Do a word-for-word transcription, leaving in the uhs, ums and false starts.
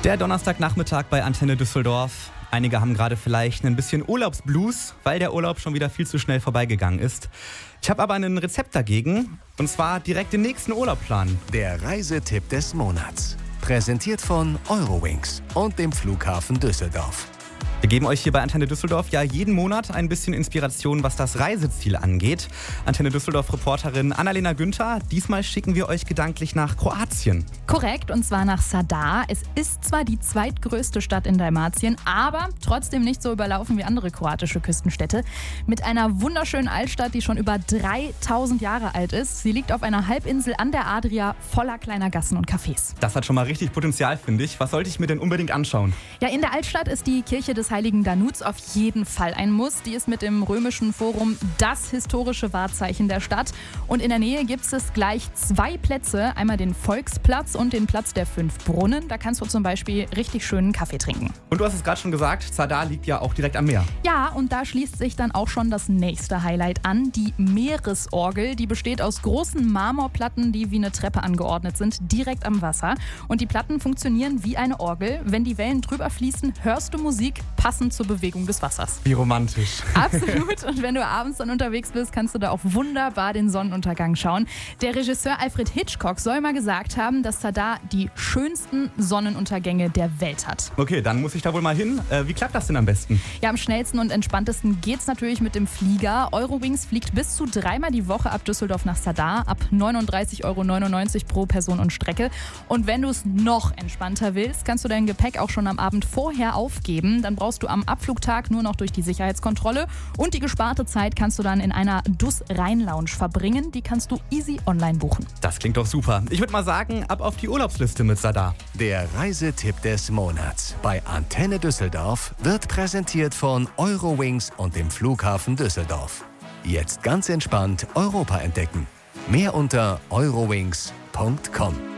Der Donnerstagnachmittag bei Antenne Düsseldorf. Einige haben gerade vielleicht ein bisschen Urlaubsblues, weil der Urlaub schon wieder viel zu schnell vorbeigegangen ist. Ich habe aber ein Rezept dagegen, und zwar direkt den nächsten Urlaub planen. Der Reisetipp des Monats. Präsentiert von Eurowings und dem Flughafen Düsseldorf. Wir geben euch hier bei Antenne Düsseldorf ja jeden Monat ein bisschen Inspiration, was das Reiseziel angeht. Antenne Düsseldorf-Reporterin Annalena Günther, diesmal schicken wir euch gedanklich nach Kroatien. Korrekt, und zwar nach Zadar. Es ist zwar die zweitgrößte Stadt in Dalmatien, aber trotzdem nicht so überlaufen wie andere kroatische Küstenstädte. Mit einer wunderschönen Altstadt, die schon über dreitausend Jahre alt ist. Sie liegt auf einer Halbinsel an der Adria, voller kleiner Gassen und Cafés. Das hat schon mal richtig Potenzial, finde ich. Was sollte ich mir denn unbedingt anschauen? Ja, in der Altstadt ist die Kirche des Heiligen Danuts auf jeden Fall ein Muss. Die ist mit dem römischen Forum das historische Wahrzeichen der Stadt. Und in der Nähe gibt es gleich zwei Plätze. Einmal den Volksplatz und den Platz der fünf Brunnen. Da kannst du zum Beispiel richtig schönen Kaffee trinken. Und du hast es gerade schon gesagt, Zadar liegt ja auch direkt am Meer. Ja, und da schließt sich dann auch schon das nächste Highlight an. Die Meeresorgel. Die besteht aus großen Marmorplatten, die wie eine Treppe angeordnet sind, direkt am Wasser. Und die Platten funktionieren wie eine Orgel. Wenn die Wellen drüber fließen, hörst du Musik, passend zur Bewegung des Wassers. Wie romantisch. Absolut. Und wenn du abends dann unterwegs bist, kannst du da auch wunderbar den Sonnenuntergang schauen. Der Regisseur Alfred Hitchcock soll mal gesagt haben, dass Zadar die schönsten Sonnenuntergänge der Welt hat. Okay, dann muss ich da wohl mal hin. Äh, wie klappt das denn am besten? Ja, am schnellsten und entspanntesten geht's natürlich mit dem Flieger. Eurowings fliegt bis zu dreimal die Woche ab Düsseldorf nach Zadar, ab neununddreißig Euro neunundneunzig pro Person und Strecke. Und wenn du es noch entspannter willst, kannst du dein Gepäck auch schon am Abend vorher aufgeben. Dann brauchst du am Abflugtag nur noch durch die Sicherheitskontrolle und die gesparte Zeit kannst du dann in einer D U S-Rhein-Lounge verbringen. Die kannst du easy online buchen. Das klingt doch super. Ich würde mal sagen, ab auf die Urlaubsliste mit Zadar. Der Reisetipp des Monats bei Antenne Düsseldorf wird präsentiert von Eurowings und dem Flughafen Düsseldorf. Jetzt ganz entspannt Europa entdecken. Mehr unter eurowings punkt com.